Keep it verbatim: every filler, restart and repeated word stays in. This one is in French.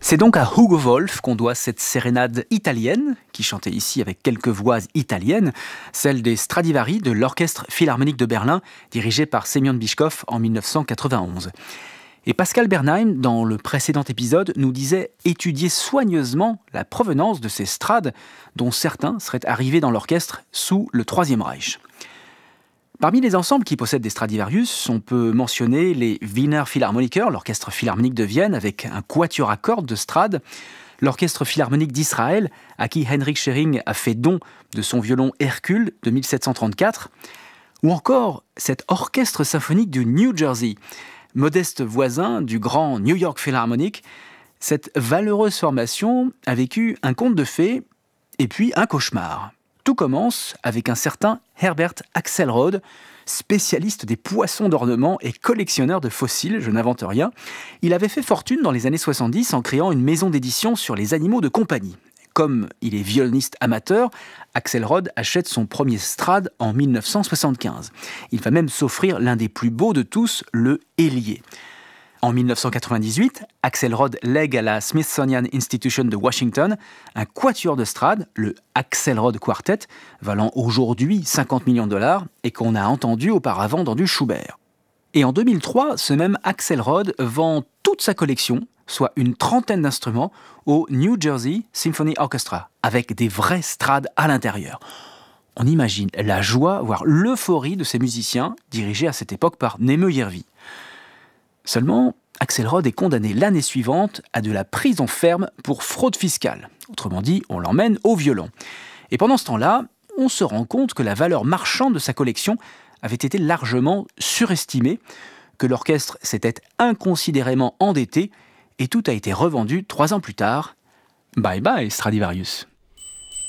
C'est donc à Hugo Wolf qu'on doit cette sérénade italienne, qui chantait ici avec quelques voix italiennes, celle des Stradivari de l'Orchestre Philharmonique de Berlin, dirigé par Semyon Bychkov en mille neuf cent quatre-vingt-onze. Et Pascal Bernheim, dans le précédent épisode, nous disait étudier soigneusement la provenance de ces strades, dont certains seraient arrivés dans l'orchestre sous le Troisième Reich. Parmi les ensembles qui possèdent des Stradivarius, on peut mentionner les Wiener Philharmoniker, l'orchestre philharmonique de Vienne, avec un quatuor à cordes de Strad, l'orchestre philharmonique d'Israël, à qui Heinrich Schering a fait don de son violon Hercule de mille sept cent trente-quatre, ou encore cet orchestre symphonique du New Jersey, modeste voisin du grand New York Philharmonic. Cette valeureuse formation a vécu un conte de fées et puis un cauchemar. Tout commence avec un certain Herbert Axelrod, spécialiste des poissons d'ornement et collectionneur de fossiles, je n'invente rien. Il avait fait fortune dans les années soixante-dix en créant une maison d'édition sur les animaux de compagnie. Comme il est violoniste amateur, Axelrod achète son premier Strad en mille neuf cent soixante-quinze. Il va même s'offrir l'un des plus beaux de tous, le Hélier. En mille neuf cent quatre-vingt-dix-huit, Axelrod lègue à la Smithsonian Institution de Washington un quatuor de Strad, le Axelrod Quartet, valant aujourd'hui cinquante millions de dollars et qu'on a entendu auparavant dans du Schubert. Et en deux mille trois, ce même Axelrod vend toute sa collection, soit une trentaine d'instruments, au New Jersey Symphony Orchestra, avec des vrais Strad à l'intérieur. On imagine la joie, voire l'euphorie de ces musiciens, dirigés à cette époque par Neme Järvi. Seulement, Axelrod est condamné l'année suivante à de la prison ferme pour fraude fiscale. Autrement dit, on l'emmène au violon. Et pendant ce temps-là, on se rend compte que la valeur marchande de sa collection avait été largement surestimée, que l'orchestre s'était inconsidérément endetté, et tout a été revendu trois ans plus tard. Bye bye Stradivarius.